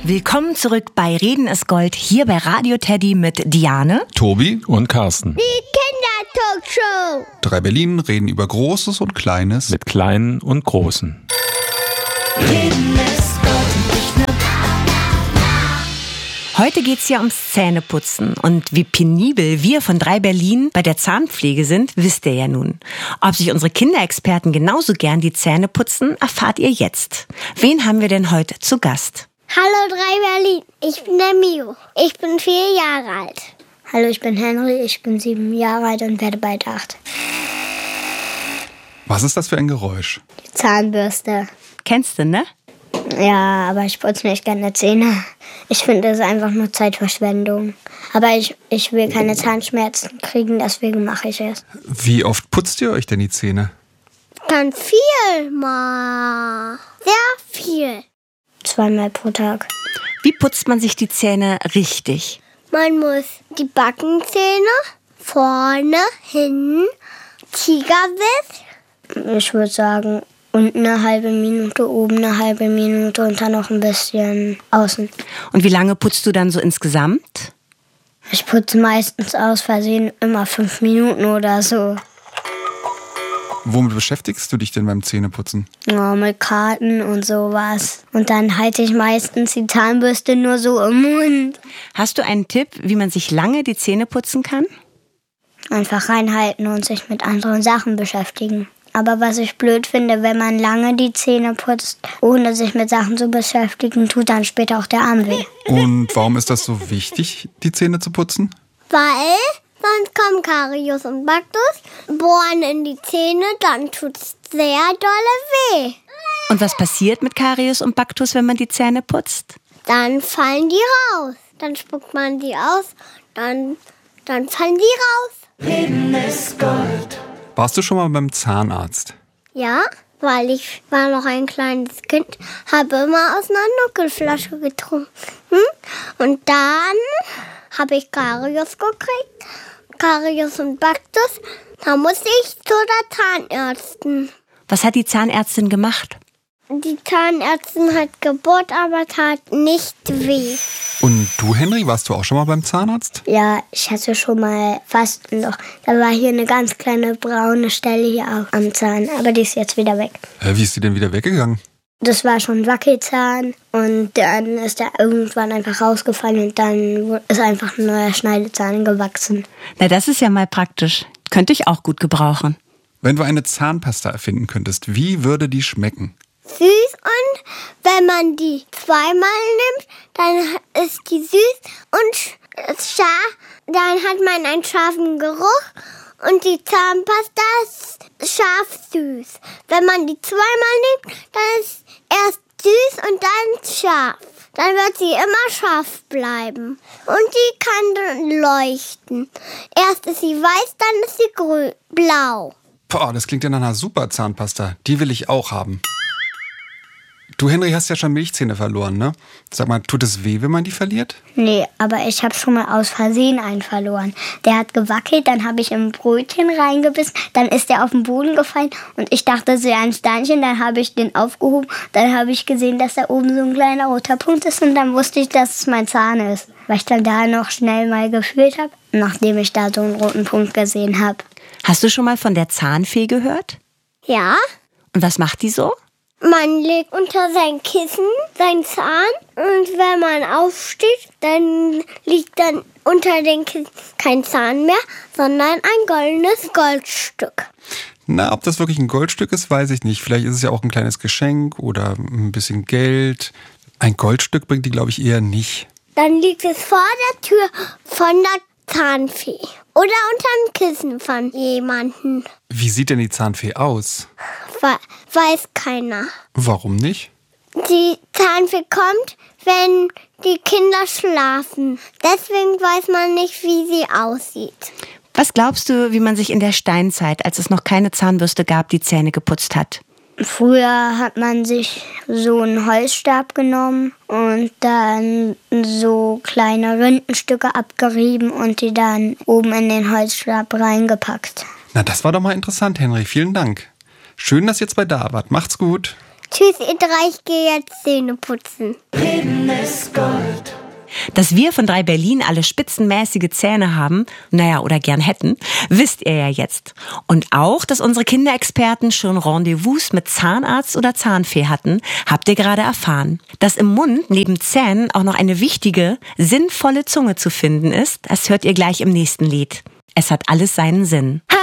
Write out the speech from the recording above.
Willkommen zurück bei Reden ist Gold, hier bei Radio Teddy mit Diane, Tobi und Carsten. Die Kindertalkshow. 3 Berlin reden über Großes und Kleines. Mit Kleinen und Großen. Reden ist Gold, nicht nur Heute geht's ja ums Zähneputzen. Und wie penibel wir von 3 Berlin bei der Zahnpflege sind, wisst ihr ja nun. Ob sich unsere Kinderexperten genauso gern die Zähne putzen, erfahrt ihr jetzt. Wen haben wir denn heute zu Gast? Hallo 3 Berlin, ich bin der Mio. Ich bin 4 Jahre alt. Hallo, ich bin Henry, ich bin 7 Jahre alt und werde bald 8. Was ist das für ein Geräusch? Die Zahnbürste. Kennst du, ne? Ja, aber ich putze nicht gerne Zähne. Ich finde, es ist einfach nur Zeitverschwendung. Aber ich will keine Zahnschmerzen kriegen, deswegen mache ich es. Wie oft putzt ihr euch denn die Zähne? Ganz viel mal. Sehr viel. 2-mal pro Tag. Wie putzt man sich die Zähne richtig? Man muss die Backenzähne vorne, hinten, Tigersitz. Ich würde sagen, unten eine halbe Minute, oben eine halbe Minute und dann noch ein bisschen außen. Und wie lange putzt du dann so insgesamt? Ich putze meistens aus Versehen immer 5 Minuten oder so. Womit beschäftigst du dich denn beim Zähneputzen? Ja, mit Karten und sowas. Und dann halte ich meistens die Zahnbürste nur so im Mund. Hast du einen Tipp, wie man sich lange die Zähne putzen kann? Einfach reinhalten und sich mit anderen Sachen beschäftigen. Aber was ich blöd finde, wenn man lange die Zähne putzt, ohne sich mit Sachen zu beschäftigen, tut dann später auch der Arm weh. Und warum ist das so wichtig, die Zähne zu putzen? Weil sonst kommen Karies und Baktus, bohren in die Zähne, dann tut's sehr dolle weh. Und was passiert mit Karies und Baktus, wenn man die Zähne putzt? Dann fallen die raus. Dann spuckt man die aus, dann fallen die raus. Reden ist Gold. Warst du schon mal beim Zahnarzt? Ja, weil ich war noch ein kleines Kind, habe immer aus einer Nuckelflasche getrunken. Und dann habe ich Karies gekriegt, Karies und Baktus. Da musste ich zu der Zahnärztin. Was hat die Zahnärztin gemacht? Die Zahnärztin hat gebohrt, aber tat nicht weh. Und du, Henry, warst du auch schon mal beim Zahnarzt? Ja, ich hatte schon mal fast ein Loch. Da war hier eine ganz kleine braune Stelle hier auch am Zahn. Aber die ist jetzt wieder weg. Wie ist die denn wieder weggegangen? Das war schon ein Wackelzahn und dann ist er irgendwann einfach rausgefallen und dann ist einfach ein neuer Schneidezahn gewachsen. Na, das ist ja mal praktisch. Könnte ich auch gut gebrauchen. Wenn du eine Zahnpasta erfinden könntest, wie würde die schmecken? Süß, und wenn man die zweimal nimmt, dann ist die süß und scharf. Dann hat man einen scharfen Geruch und die Zahnpasta ist scharf süß. Wenn man die zweimal nimmt, dann ist erst süß und dann scharf. Dann wird sie immer scharf bleiben. Und die kann dann leuchten. Erst ist sie weiß, dann ist sie blau. Boah, das klingt ja nach einer super Zahnpasta. Die will ich auch haben. Du, Henry, hast ja schon Milchzähne verloren, ne? Sag mal, tut es weh, wenn man die verliert? Nee, aber ich habe schon mal aus Versehen einen verloren. Der hat gewackelt, dann habe ich im Brötchen reingebissen, dann ist der auf den Boden gefallen und ich dachte, es wäre ein Steinchen, dann habe ich den aufgehoben, dann habe ich gesehen, dass da oben so ein kleiner roter Punkt ist und dann wusste ich, dass es mein Zahn ist. Weil ich dann da noch schnell mal gefühlt habe, nachdem ich da so einen roten Punkt gesehen habe. Hast du schon mal von der Zahnfee gehört? Ja? Und was macht die so? Man legt unter sein Kissen seinen Zahn und wenn man aufsteht, dann liegt dann unter dem Kissen kein Zahn mehr, sondern ein goldenes Goldstück. Na, ob das wirklich ein Goldstück ist, weiß ich nicht. Vielleicht ist es ja auch ein kleines Geschenk oder ein bisschen Geld. Ein Goldstück bringt die, glaube ich, eher nicht. Dann liegt es vor der Tür von der Zahnfee oder unter dem Kissen von jemandem. Wie sieht denn die Zahnfee aus? Weiß keiner. Warum nicht? Die Zahnfee kommt, wenn die Kinder schlafen. Deswegen weiß man nicht, wie sie aussieht. Was glaubst du, wie man sich in der Steinzeit, als es noch keine Zahnbürste gab, die Zähne geputzt hat? Früher hat man sich so einen Holzstab genommen und dann so kleine Rindenstücke abgerieben und die dann oben in den Holzstab reingepackt. Na, das war doch mal interessant, Henry. Vielen Dank. Schön, dass ihr zwei da wart. Macht's gut. Tschüss, ihr drei, ich gehe jetzt Zähne putzen. Dass wir von 3 Berlin alle spitzenmäßige Zähne haben, oder gern hätten, wisst ihr ja jetzt. Und auch, dass unsere Kinderexperten schon Rendezvous mit Zahnarzt oder Zahnfee hatten, habt ihr gerade erfahren. Dass im Mund neben Zähnen auch noch eine wichtige, sinnvolle Zunge zu finden ist, das hört ihr gleich im nächsten Lied. Es hat alles seinen Sinn.